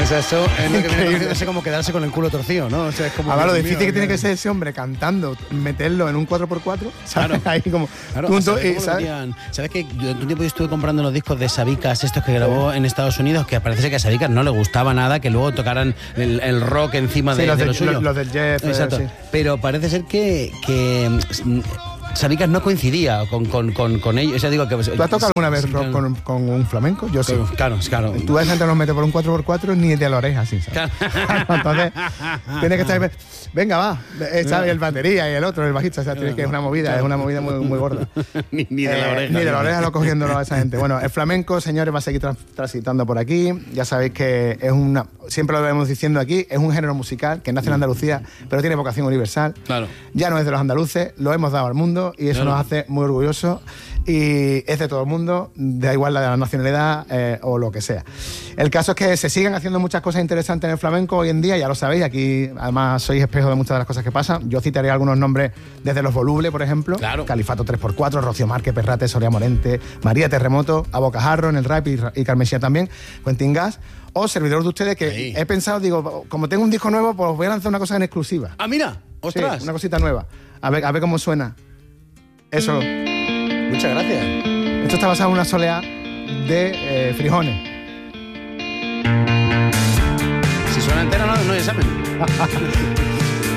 Eso es lo que viene conociéndose como quedarse con el culo torcido, ¿no? O sea, es como lo difícil que tiene que ser ese hombre cantando, meterlo en un 4x4, ¿sabes? Claro. Ahí como Claro, punto, ¿sabes que durante un tiempo yo estuve comprando los discos de Sabicas, estos que grabó en Estados Unidos, que parece ser que a Sabicas no le gustaba nada que luego tocaran el rock encima de lo suyo? Los del Jeff. Exacto. Sí. Pero parece ser que Sabicas no coincidía con ellos. O sea, digo que, ¿Tú has tocado alguna vez rock con un flamenco? Yo sí. Claro. Tú ves gente nos mete por un 4x4 ni de la oreja, así, ¿sabes? Entonces, tienes que estar... Venga, va. ¿Sabes? El batería y el otro, el bajista. O sea, tienes que es una movida muy gorda. ni de la oreja. Ni de la oreja no cogiéndolo a esa gente. Bueno, el flamenco, señores, va a seguir transitando por aquí. Ya sabéis que es siempre lo vemos diciendo aquí, es un género musical que nace en Andalucía, pero tiene vocación universal. Claro. Ya no es de los andaluces, lo hemos dado al mundo y eso nos hace muy orgullosos. Y es de todo el mundo, da igual la nacionalidad o lo que sea. El caso es que se siguen haciendo muchas cosas interesantes en el flamenco hoy en día, ya lo sabéis, aquí además sois espejo de muchas de las cosas que pasan. Yo citaré algunos nombres desde Los Volubles, por ejemplo, claro. Califato 3x4, Rocío Márquez, Perrate, Soria Morente, María Terremoto, A Bocajarro en el rap y Carmesía también, Quentin Gas, o servidores de ustedes que sí. he pensado, digo, como tengo un disco nuevo, pues voy a lanzar una cosa en exclusiva. Ah, mira, ostras. Sí, una cosita nueva. A ver cómo suena. Eso. Muchas gracias. Esto está basado en una soleá de Frijones. Si suena entera, no hay examen.